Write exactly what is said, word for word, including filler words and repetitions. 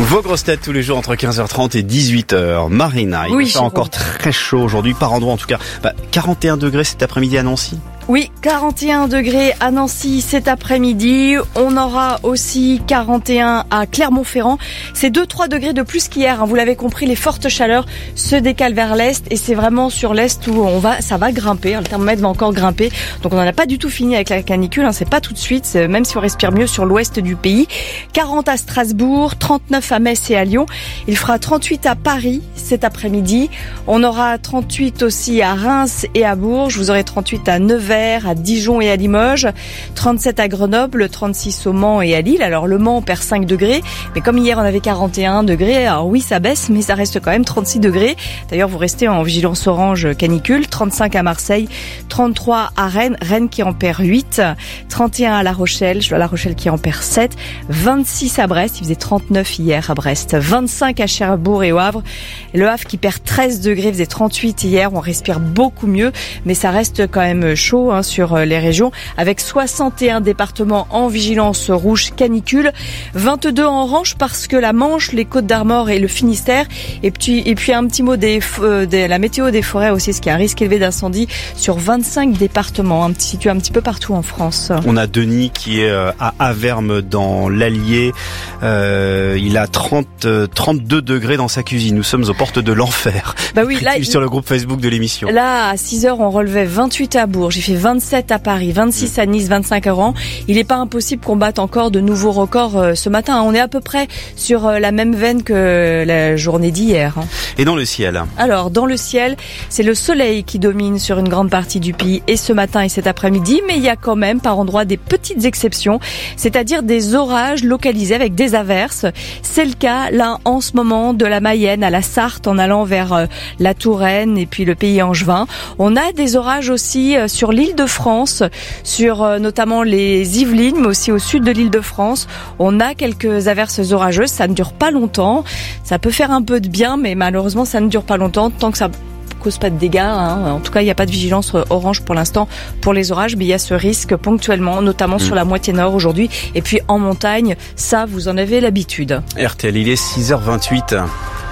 Vos grosses têtes tous les jours entre quinze heures trente et dix-huit heures. Marina, il oui, va faire encore très chaud aujourd'hui, par endroit en tout cas. Bah, quarante et un degrés cet après-midi à Nancy. Oui, quarante et un degrés à Nancy cet après-midi. On aura aussi quarante et un à Clermont-Ferrand. C'est deux à trois degrés de plus qu'hier. Hein. Vous l'avez compris, les fortes chaleurs se décalent vers l'est et c'est vraiment sur l'est où on va, ça va grimper. Le thermomètre va encore grimper. Donc on n'en a pas du tout fini avec la canicule. Hein. C'est pas tout de suite, même si on respire mieux sur l'ouest du pays. quarante à Strasbourg, trente-neuf à Metz et à Lyon. Il fera trente-huit à Paris cet après-midi. On aura trente-huit aussi à Reims et à Bourges. Vous aurez trente-huit à Nevers, à Dijon et à Limoges, trente-sept à Grenoble, trente-six au Mans et à Lille. Alors le Mans perd cinq degrés, mais comme hier on avait quarante et un degrés, alors oui ça baisse, mais ça reste quand même trente-six degrés. D'ailleurs vous restez en vigilance orange canicule, trente-cinq à Marseille, trente-trois à Rennes, Rennes qui en perd huit, trente et un à La Rochelle, La Rochelle qui en perd sept, vingt-six à Brest, il faisait trente-neuf hier à Brest, vingt-cinq à Cherbourg et au Havre, le Havre qui perd treize degrés, faisait trente-huit hier, on respire beaucoup mieux, mais ça reste quand même chaud hein, sur les régions, avec soixante et un départements en vigilance rouge canicule, vingt-deux en orange parce que la Manche, les Côtes-d'Armor et le Finistère, et puis, et puis un petit mot des, euh, de la météo des forêts aussi, ce qui a un risque élevé d'incendie sur vingt-cinq départements, un petit, situé un petit peu partout en France. On a Denis qui est à Avermes dans l'Allier, euh, il a trente, trente-deux degrés dans sa cuisine, nous sommes aux portes de l'enfer. Bah oui, là, sur le groupe Facebook de l'émission. Là, à six heures, on relevait vingt-huit à Bourges, j'ai fait vingt-sept à Paris, vingt-six à Nice, vingt-cinq à Rouen. Il n'est pas impossible qu'on batte encore de nouveaux records euh, ce matin. On est à peu près sur euh, la même veine que la journée d'hier. Hein. Et dans le ciel? Alors, dans le ciel, c'est le soleil qui domine sur une grande partie du pays et ce matin et cet après-midi, mais il y a quand même par endroits des petites exceptions, c'est-à-dire des orages localisés avec des averses. C'est le cas là en ce moment de la Mayenne à la Sarthe en allant vers euh, la Touraine et puis le pays angevin. On a des orages aussi euh, sur l'île de France, sur euh, notamment les Yvelines, mais aussi au sud de l'île de France. On a quelques averses orageuses, ça ne dure pas longtemps. Ça peut faire un peu de bien, mais malheureusement, ça ne dure pas longtemps tant que ça cause pas de dégâts. Hein. En tout cas, il n'y a pas de vigilance orange pour l'instant pour les orages, mais il y a ce risque ponctuellement, notamment mmh. sur la moitié nord aujourd'hui. Et puis en montagne, ça, vous en avez l'habitude. R T L, il est six heures vingt-huit.